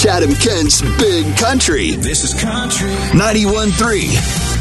Chatham Kent's Big Country. This is Country 91.3